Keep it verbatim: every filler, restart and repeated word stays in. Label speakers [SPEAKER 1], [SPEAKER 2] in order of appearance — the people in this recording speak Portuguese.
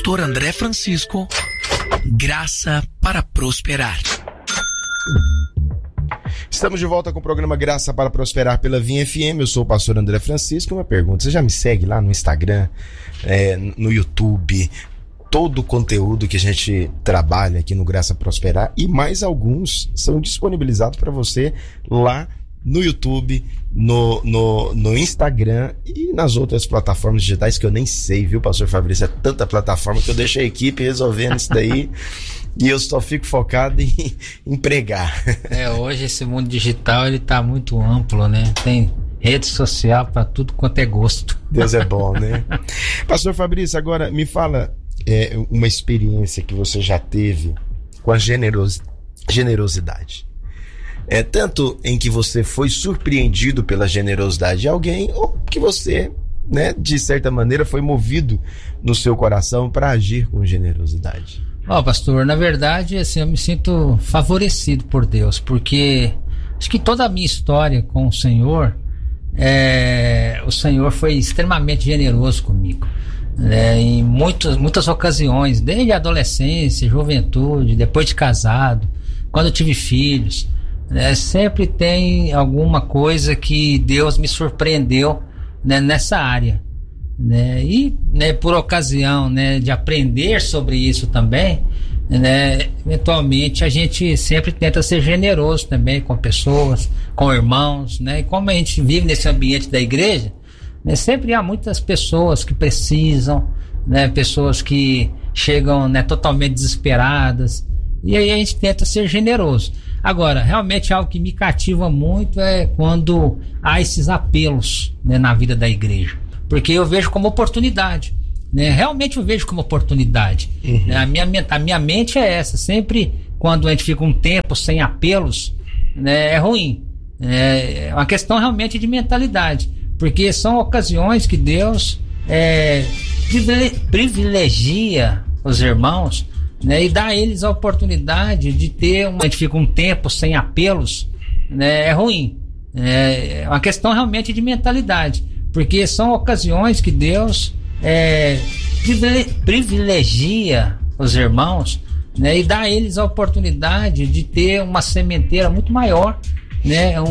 [SPEAKER 1] pastor André Francisco, Graça para Prosperar.
[SPEAKER 2] Estamos de volta com o programa Graça para Prosperar pela Vinha F M. Eu sou o pastor André Francisco. Uma pergunta: você já me segue lá no Instagram, é, no YouTube? Todo o conteúdo que a gente trabalha aqui no Graça Prosperar e mais alguns são disponibilizados para você lá no YouTube, no, no, no Instagram e nas outras plataformas digitais que eu nem sei, viu, pastor Fabrício? É tanta plataforma que eu deixo a equipe resolvendo isso daí e eu só fico focado em, em pregar.
[SPEAKER 3] É, hoje esse mundo digital ele tá muito amplo, né? Tem rede social para tudo quanto é gosto.
[SPEAKER 2] Deus é bom, né? Pastor Fabrício, agora me fala é, uma experiência que você já teve com a generos, generosidade. É tanto em que você foi surpreendido pela generosidade de alguém, ou que você, né, de certa maneira, foi movido no seu coração para agir com generosidade.
[SPEAKER 3] Ó, oh, pastor, na verdade, assim, eu me sinto favorecido por Deus, porque acho que toda a minha história com o Senhor, é, o Senhor foi extremamente generoso comigo, né, em muitas, muitas ocasiões, desde a adolescência, juventude, depois de casado, quando eu tive filhos. É, sempre tem alguma coisa que Deus me surpreendeu, né, nessa área, né, e, né, por ocasião, né, de aprender sobre isso também, né, eventualmente a gente sempre tenta ser generoso também com pessoas, com irmãos, né, e como a gente vive nesse ambiente da igreja, né, sempre há muitas pessoas que precisam, né, pessoas que chegam, né, totalmente desesperadas, e aí a gente tenta ser generoso. Agora, realmente algo que me cativa muito é quando há esses apelos, né, na vida da igreja. Porque eu vejo como oportunidade, né? Realmente eu vejo como oportunidade. Uhum. Né? A, minha, a minha mente é essa. Sempre quando a gente fica um tempo sem apelos, né, é ruim. É uma questão realmente de mentalidade. Porque são ocasiões que Deus é, privilegia os irmãos, né, e dá a eles a oportunidade de ter uma, a gente fica um tempo sem apelos, né, é ruim. É uma questão realmente de mentalidade, porque são ocasiões que Deus é, privilegia os irmãos, né, e dá a eles a oportunidade de ter uma sementeira muito maior, né,